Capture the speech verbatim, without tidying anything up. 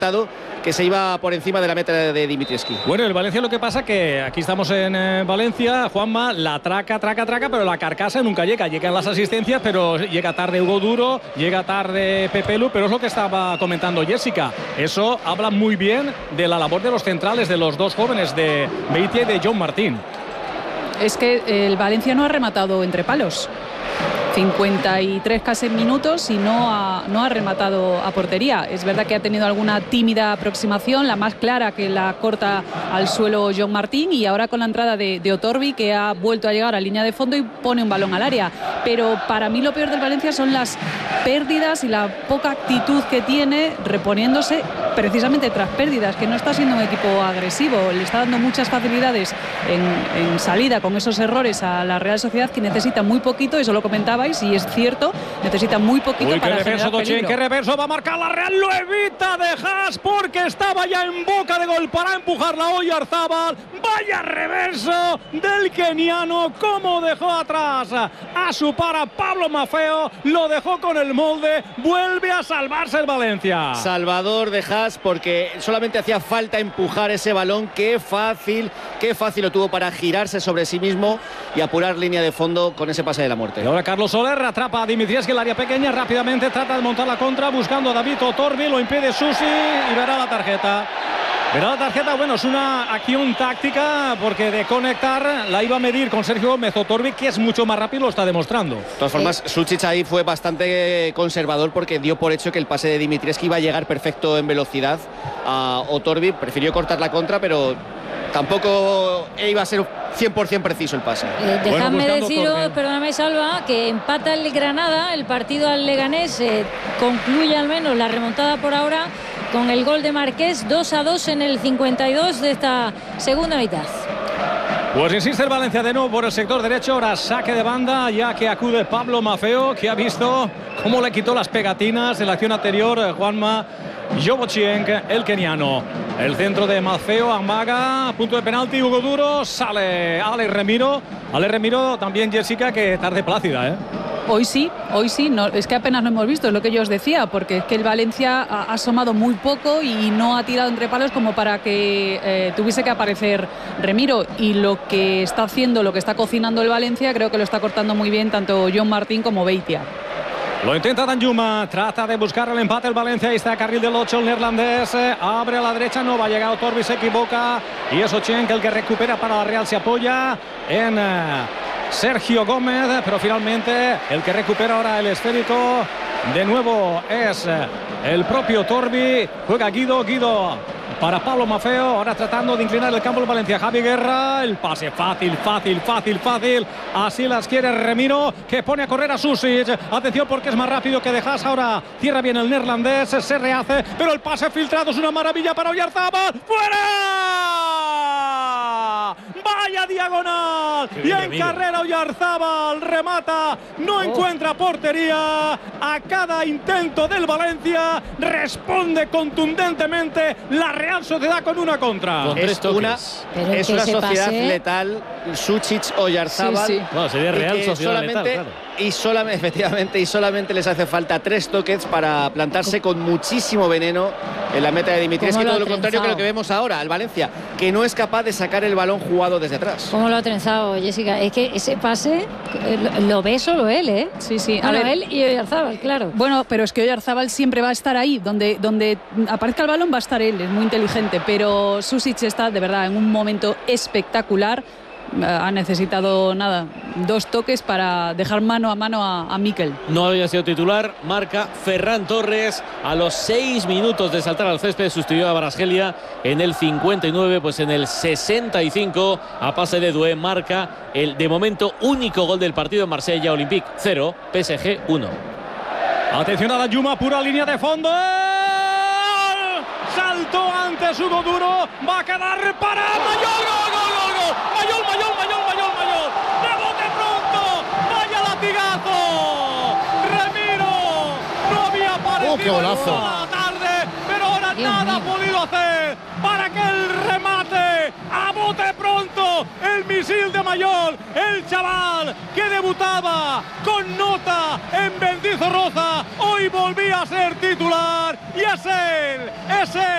que se iba por encima de la meta de Dimitrievski. Bueno, el Valencia lo que pasa que aquí estamos en eh, Valencia, Juanma, la traca, traca, traca, pero la carcasa nunca llega. Llegan las asistencias, pero llega tarde Hugo Duro, llega tarde Pepe Lu, pero es lo que estaba comentando Jessica. Eso habla muy bien de la labor de los centrales, de los dos jóvenes, de Beitia y de John Martín. Es que el Valencia no ha rematado entre palos. cincuenta y tres casi minutos y no ha, no ha rematado a portería. Es verdad que ha tenido alguna tímida aproximación, la más clara que la corta al suelo John Martín, y ahora con la entrada de, de Otorbi, que ha vuelto a llegar a línea de fondo y pone un balón al área. Pero para mí lo peor del Valencia son las pérdidas y la poca actitud que tiene reponiéndose precisamente tras pérdidas, que no está siendo un equipo agresivo, le está dando muchas facilidades en, en salida con esos errores a la Real Sociedad, que necesita muy poquito, eso lo comentaba. Y es cierto, necesita muy poquito. Uy, para qué reverso, generar peligro. Qué reverso va a marcar la Real, lo evita de Haas porque estaba ya en boca de gol para empujar la Oyarzábal. Vaya reverso del keniano, cómo dejó atrás a su para Pablo Maffeo, lo dejó con el molde, vuelve a salvarse el Valencia. Salvador de Haas, porque solamente hacía falta empujar ese balón. Qué fácil, qué fácil lo tuvo para girarse sobre sí mismo y apurar línea de fondo con ese pase de la muerte. Y ahora Carlos Soler atrapa a Dimitrievski en el área pequeña, rápidamente trata de montar la contra buscando a David Otorbi, lo impide Susi y verá la tarjeta. Verá la tarjeta, bueno, es una acción táctica porque de conectar la iba a medir con Sergio Gómez. Otorbi, que es mucho más rápido, lo está demostrando. De todas formas, Sučić ahí fue bastante conservador porque dio por hecho que el pase de Dimitrievski iba a llegar perfecto en velocidad a Otorbi. Prefirió cortar la contra, pero tampoco iba a ser cien por ciento preciso el pase. Eh, dejadme bueno, deciros, Torque. perdóname Salva, que empata el Granada, el partido al Leganés, eh, concluye al menos la remontada por ahora con el gol de Marqués, dos a dos en el cincuenta y dos de esta segunda mitad. Pues insiste el Valencia de nuevo por el sector derecho, ahora saque de banda, ya que acude Pablo Maffeo, que ha visto cómo le quitó las pegatinas en la acción anterior, eh, Juanma Jovochienk, el keniano. El centro de Maffeo, amaga, punto de penalti, Hugo Duro, sale Ale Remiro. Ale Remiro también, Jessica, que tarde plácida, ¿eh? Hoy sí, hoy sí, no, es que apenas lo hemos visto, es lo que yo os decía, porque es que el Valencia ha, ha asomado muy poco y no ha tirado entre palos como para que eh, tuviese que aparecer Remiro, y lo que está haciendo, lo que está cocinando el Valencia, creo que lo está cortando muy bien tanto John Martín como Beitia. Lo intenta Danjuma, trata de buscar el empate el Valencia, ahí está carril del ocho el neerlandés, eh, abre a la derecha, no va a llegar Otorbi, se equivoca y es Ochieng el que recupera para la Real, se apoya en eh, Sergio Gómez, pero finalmente el que recupera ahora el esférico de nuevo es eh, el propio Otorbi, juega Guido, Guido para Pablo Maffeo, ahora tratando de inclinar el campo el Valencia, Javi Guerra, el pase fácil, fácil, fácil, fácil, así las quiere Remiro, que pone a correr a Sušić, atención porque es más rápido que De Haas, ahora cierra bien el neerlandés, se rehace, pero el pase filtrado es una maravilla para Oyarzábal, ¡fuera! ¡Vaya diagonal! Y en carrera Oyarzábal remata, no oh. encuentra portería, a cada intento del Valencia responde contundentemente la Real Sociedad con una contra. Con es una, es una sociedad pase... letal, Sušić, Oyarzábal. Sí, sí. No, sería Real Sociedad solamente, letal, claro. Y solamente, efectivamente, y solamente les hace falta tres toques para plantarse con muchísimo veneno en la meta de Dimitrievski, todo lo contrario que lo que vemos ahora al Valencia, que no es capaz de sacar el balón jugado desde atrás. ¿Cómo lo ha trenzado, Jessica? Es que ese pase lo, lo ve solo él, ¿eh? Sí, sí. A bueno, ver, él y Oyarzábal, claro. Bueno, pero es que Oyarzábal siempre va a estar ahí, donde, donde aparezca el balón va a estar él, es muy inteligente, pero Sušić está de verdad en un momento espectacular. Ha necesitado nada, dos toques para dejar mano a mano a, a Mikel. No había sido titular, marca Ferran Torres a los seis minutos de saltar al césped, sustituyó a Barasgelia en el cincuenta y nueve, pues en el sesenta y cinco a pase de Doué marca el de momento único gol del partido en Marsella. Olympique cero, P S G uno. Atención a la Yuma, pura línea de fondo. Saltó antes Hugo Duro, va a quedar para Mayol, gol, gol, gol, gol. Mayol, Mayol, Mayol, Mayol, Mayol. Rebote pronto, vaya latigazo. Remiro no había aparecido oh, qué golazo. toda la tarde, pero ahora Dios nada mío. ha podido hacer para que el remate a bote pronto, el misil de Mayol, el chaval que debutaba con nota en Mendizorroza, hoy volvía a ser titular y es él, es él.